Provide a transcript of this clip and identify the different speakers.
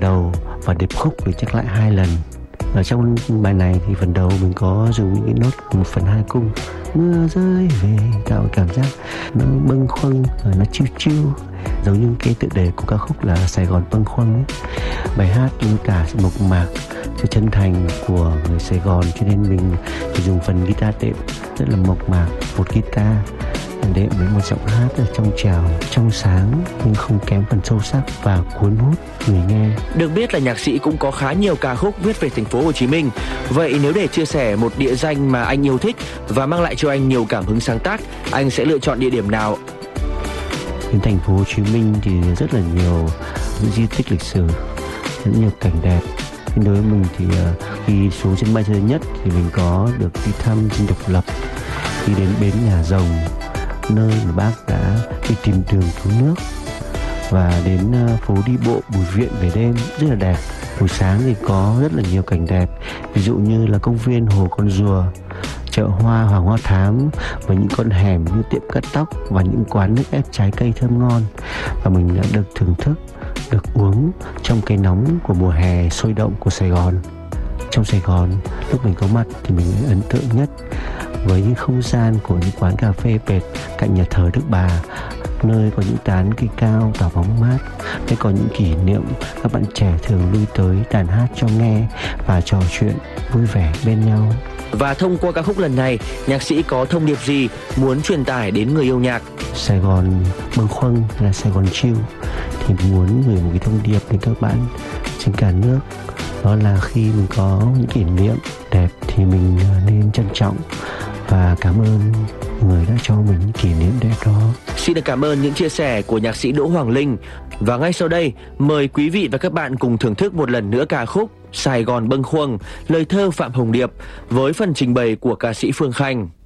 Speaker 1: đầu và điệp khúc được nhắc lại 2 lần. Ở trong bài này thì phần đầu mình có dùng những cái nốt 1/2 cung. Mưa rơi về tạo cảm giác nó bâng khuâng, nó chill chill, giống như cái tựa đề của ca khúc là Sài Gòn bâng khuâng ấy. Bài hát miêu tả sự mộc mạc, sự chân thành của người Sài Gòn, cho nên mình dùng phần guitar đệm rất là mộc mạc, một guitar đệm với một giọng hát ở trong trẻo, trong sáng nhưng không kém phần sâu sắc và cuốn hút người nghe.
Speaker 2: Được biết là nhạc sĩ cũng có khá nhiều ca khúc viết về thành phố Hồ Chí Minh. Vậy nếu để chia sẻ một địa danh mà anh yêu thích và mang lại cho anh nhiều cảm hứng sáng tác, anh sẽ lựa chọn địa điểm nào?
Speaker 1: Đến thành phố Hồ Chí Minh thì rất là nhiều những di tích lịch sử, rất nhiều cảnh đẹp. Đối với mình thì khi xuống sân bay Tân Sơn Nhất thì mình có được đi thăm Dinh Độc Lập, đi đến bến Nhà Rồng, nơi mà bác đã đi tìm đường cứu nước, và đến phố đi bộ Bùi Viện về đêm rất là đẹp. Buổi sáng thì có rất là nhiều cảnh đẹp, ví dụ như là công viên Hồ Con Rùa, chợ hoa Hoàng Hoa Thám, với những con hẻm như tiệm cắt tóc và những quán nước ép trái cây thơm ngon. Và mình đã được thưởng thức, được uống trong cái nóng của mùa hè sôi động của Sài Gòn. Trong Sài Gòn, lúc mình có mặt thì mình ấn tượng nhất với những không gian của những quán cà phê pệt cạnh nhà thờ Đức Bà, nơi có những tán cây cao tỏa bóng mát, nơi có những kỷ niệm các bạn trẻ thường lui tới đàn hát cho nghe và trò chuyện vui vẻ bên nhau.
Speaker 2: Và thông qua ca khúc lần này, nhạc sĩ có thông điệp gì muốn truyền tải đến người yêu nhạc?
Speaker 1: Sài Gòn bâng khuâng là Sài Gòn chill, thì muốn gửi một cái thông điệp đến các bạn trên cả nước, đó là khi mình có những kỷ niệm đẹp thì mình nên trân trọng và cảm ơn người đã cho mình những kỷ niệm đẹp đó.
Speaker 2: Xin được cảm ơn những chia sẻ của nhạc sĩ Đỗ Hoàng Linh. Và ngay sau đây, mời quý vị và các bạn cùng thưởng thức một lần nữa ca khúc Sài Gòn bâng khuâng, lời thơ Phạm Hồng Điệp với phần trình bày của ca sĩ Phương Khanh.